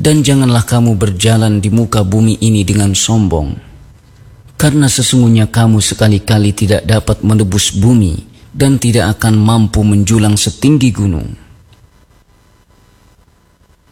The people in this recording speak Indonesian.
Dan janganlah kamu berjalan di muka bumi ini dengan sombong, karena sesungguhnya kamu sekali-kali tidak dapat menebus bumi dan tidak akan mampu menjulang setinggi gunung.